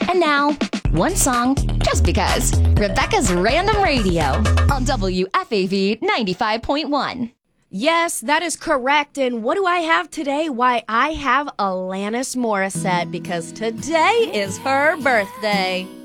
And now, one song just because. Rebecca's Random Radio on WFAV 95.1. Yes, that is correct. And what do I have today? Why, I have Alanis Morissette because today is her birthday.